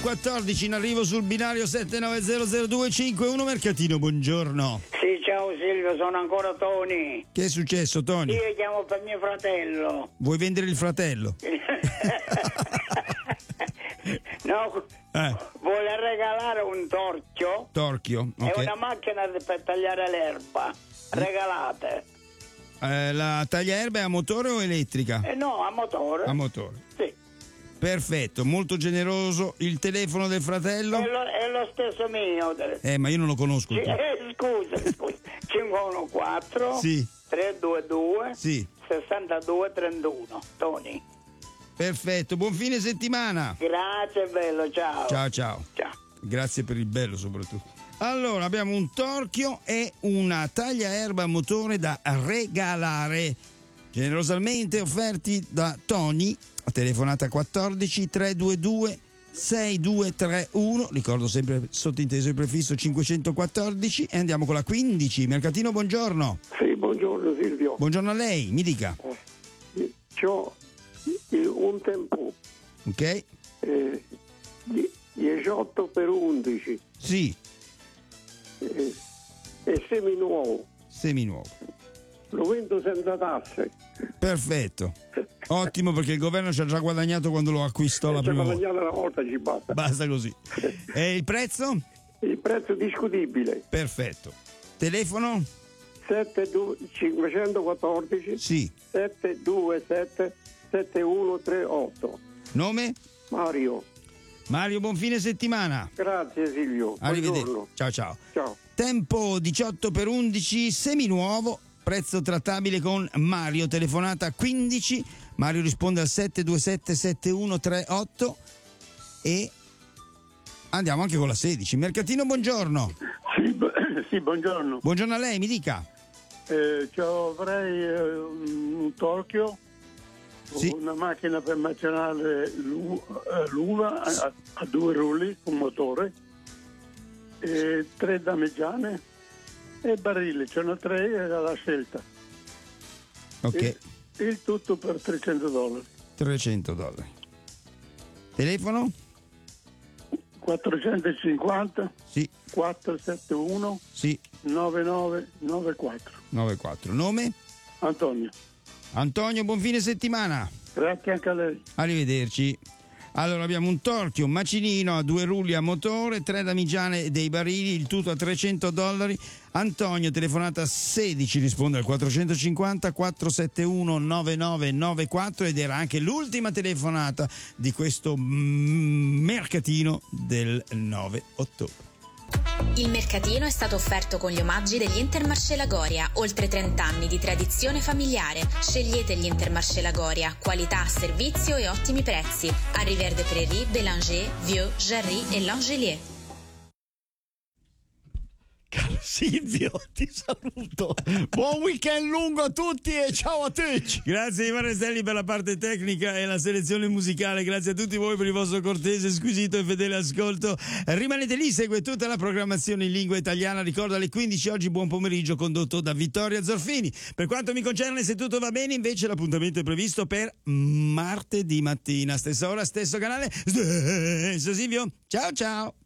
14 in arrivo sul binario 79000251. Mercatino, buongiorno. Sì, ciao Silvio, sono ancora Tony. Che è successo, Tony? Io chiamo per mio fratello. Vuoi vendere il fratello? No, vuole regalare un torchio. Torchio, E ok. una macchina per tagliare l'erba. Regalate. La tagliaerba è a motore o elettrica? No, a motore. A motore. Sì. Perfetto, molto generoso. Il telefono del fratello? È lo stesso mio. Ma io non lo conosco. Scusa. 514 Sì. 322 Sì. 6231. Tony. Perfetto, buon fine settimana. Grazie, bello, ciao. Ciao. Ciao. Grazie per il bello soprattutto. Allora, abbiamo un torchio e una tagliaerba a motore da regalare, generosamente offerti da Tony, a telefonata 14 322 6231, ricordo sempre sottinteso il prefisso 514, e andiamo con la 15. Mercatino, buongiorno. Sì, buongiorno Silvio. Buongiorno a lei, mi dica. C'ho un tempo Ok? 18 per 11 Sì, è seminuovo, seminuovo. lo vendo senza tasse. Perfetto. Ottimo, perché il governo ci ha già guadagnato quando lo acquistò la prima volta. Una volta ci basta. Basta così. E il prezzo? Il prezzo è discutibile. Perfetto. Telefono? 514 Sì. 727 7138. Nome? Mario. Mario, buon fine settimana. Grazie Silvio. Arrivederci. Buongiorno. Ciao. Ciao. Tempo 18 per 11, seminuovo, prezzo trattabile con Mario, telefonata 15. Mario risponde al 727 7138 e andiamo anche con la 16. Mercatino, buongiorno. Sì, buongiorno. Buongiorno a lei, mi dica. Avrei un torchio, Sì. una macchina per macinare l'uva a 2 rulli con motore, 3 damigiane e barili, ce ne 3 alla scelta. Ok, Il tutto per $300. $300. Telefono? 450 Sì. 471 Sì, 9994. 94. Nome? Antonio. Antonio, buon fine settimana. Grazie anche a lei. Arrivederci. Allora, abbiamo un torchio, un macinino a 2 rulli a motore, 3 damigiane e dei barili, il tutto a $300. Antonio, telefonata 16, risponde al 450 471 9994 ed era anche l'ultima telefonata di questo mercatino del 9 ottobre. Il mercatino è stato offerto con gli omaggi degli Intermarché Lagoria, oltre 30 anni di tradizione familiare. Scegliete gli Intermarché Lagoria, qualità, servizio e ottimi prezzi. A Rivière des Prairies, Bélanger, Vieux, Jarry e L'Angelier. Caro Silvio, ti saluto. Buon weekend lungo a tutti e ciao a tutti. Grazie Ivan Restelli per la parte tecnica e la selezione musicale, grazie a tutti voi per il vostro cortese, squisito e fedele ascolto. Rimanete lì, segue tutta la programmazione in lingua italiana, ricordo alle 15 oggi buon pomeriggio condotto da Vittoria Zorfini. Per quanto mi concerne, se tutto va bene, invece l'appuntamento è previsto per martedì mattina, stessa ora, stesso canale, stesso Silvio, ciao.